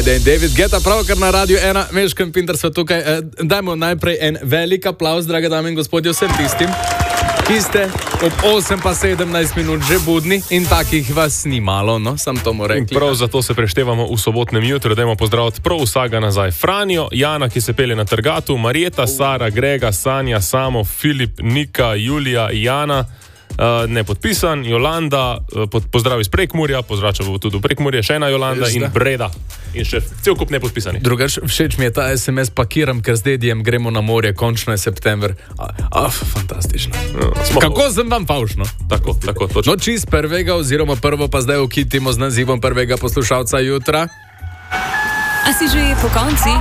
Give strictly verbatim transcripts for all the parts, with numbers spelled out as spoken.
Dan David Guetta, pravkar na Radiu ena, Meško in Pintar sva tukaj. E, dajmo najprej en velik aplauz, drage dame in gospodje, vsem tistim, ki ste ob osem pa sedemnajst minut že budni in takih vas ni malo, no, sam to mu rekli. Prav zato se preštevamo v sobotnem jutru, dajmo pozdraviti prav vsega nazaj. Franjo, Jana, ki se pelje na Trgatu, Marjeta, Sara, Grega, Sanja, Samo, Filip, Nika, Julija, Jana, Uh, nepodpisan, Jolanda, uh, pod, pozdrav iz Prekmurja, pozdračamo tudi v Prekmurje, še ena Jolanda in Breda. In še cel kup nepodpisanih. Drugač, všeč mi je ta es em es, pakiram, ker z dedijem gremo na morje, končno je september. Ah, fantastično. No, Kako sem vam favšno? Tako, tako, točno. No, čist prvega, oziroma prvo pa zdaj ukitimo z nazivom prvega poslušalca jutra. A si že je po konci?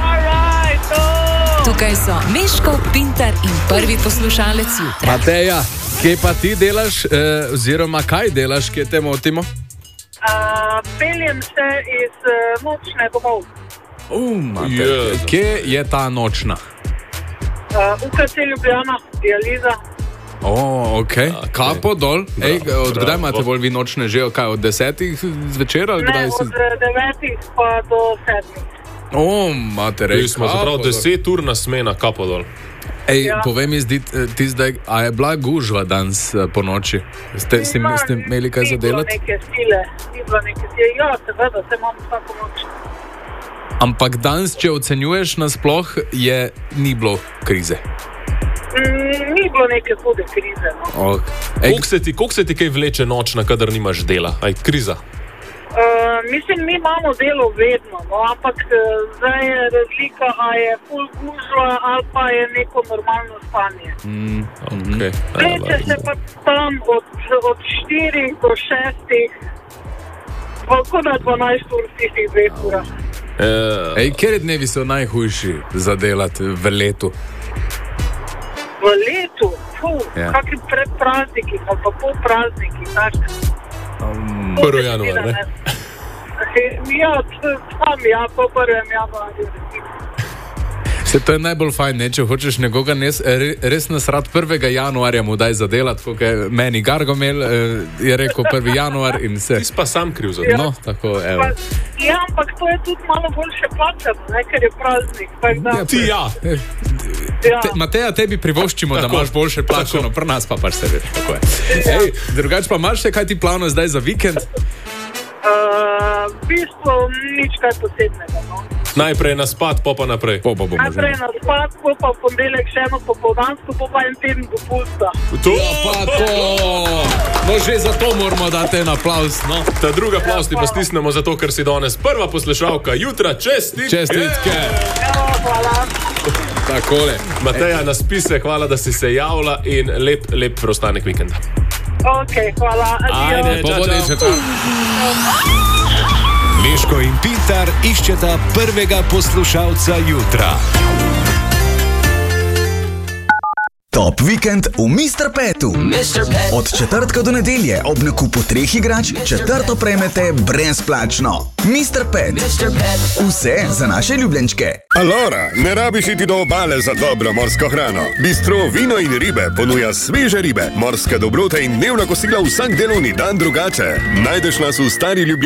Tukaj so Meško, Pintar in prvi poslušalec jutra. Mateja, kje pa ti delaš, eh, oziroma kaj delaš, kje te motimo? Uh, peljem se iz uh, nočne domov. Uh, Mateja, Jezu. kje je ta nočna? Uh, U K C Ljubljana, dializa. O, oh, ok, Okay. kapo dol. Ej, od bravo. kdaj imate bolj vi nočne že? Kaj, od desetih zvečer ali Ne, kdaj si? od devetih pa do sedmih. O, oh, mate, rej, Res smo zaprav deset ur na smena, kapo dol. Ej, Ja. povej mi, zdi, ti zdaj, a je bila gužva danes eh, po noči? Ste, ste, Ma, ste imeli kaj za delati? Ni bilo neke sile, ni bilo neke sile. Ja, seveda, se imam vsako noč. Ampak danes, če ocenjuješ nasploh, je ni bilo krize. Mm, ni bilo neke hude krize. No. Oh. Ej, Koliko se, ti, koliko se ti kaj vleče nočna, kadar nimaš dela? Aj, kriza. Uh, mislim, mi imamo delo vedno, no, ampak uh, zdaj je razlika, a je full gužva ali pa je neko normalno stanje. mm, Okay. Vleče se pa tam od, od štirih do šestih, kot da dvanajst ur v tistih dveh urah. E, Ej, kjer dnevi so najhujši za delati v letu? V letu, fuh, Ja. kakšni pred prazniki ali pa po prazniki, tak. Um, prvi januar, ne? Ja, t- tam ja, po prvem januarju. se to je najbolj fajn, ne? Če hočeš nekoga nes, re, res nasrat prvega januarja mu daj zadelati, kot je meni Gargomel, eh, je rekel prvi januar in se. Ti si pa sam kriv za to. Ja. No, tako, evo. Pa, ja, ampak to je tudi malo boljše plačano, ne, ker je praznik. Tak, da, Ti ja. ja. Te, Mateja, tebi privoščimo, tako, da imaš boljše plačano, pri nas pa pač se veš, kako je. Ja. Ej, drugače pa imaš še kaj ti plano zdaj za vikend? Uh, v bistvu nič kaj posebnega. No. Najprej na spad, pa pa naprej. Po, pa bomo Najprej že. na spad, po pa v ponedeljek še eno popoldansko, po pa en teden dopusta. To, Pa to! No, že za to moramo dati en aplauz, no. ta druga aplavz ti pa stisnemo zato, ker si danes prva poslušalka jutra, čestitke. Čestitke! Evo, hvala. Takole. Mateja, na spise, hvala, da si se javila in lep, lep preostanek vikenda. Ok, hvala. Adijo. Ajde. Po Čau, vodi, čau. čau, čau. Meško in Pintar iščeta prvega poslušalca jutra. Top vikend v mister Petu. Od četrtka do nedelje ob nakupu treh igrač četrto prejmete brezplačno. mister Pet. Vse za naše ljubljenčke. Alora, ne rabiš iti do obale za dobro morsko hrano. Bistro Vino in ribe ponuja sveže ribe, morske dobrote in dnevna kosila vsak delovni dan drugače. Najdeš nas v Stari Ljubljani.